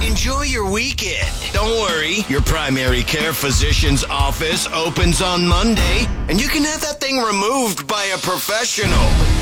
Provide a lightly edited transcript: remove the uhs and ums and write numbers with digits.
Enjoy your weekend. Don't worry, your primary care physician's office opens on Monday, and you can have that thing removed by a professional.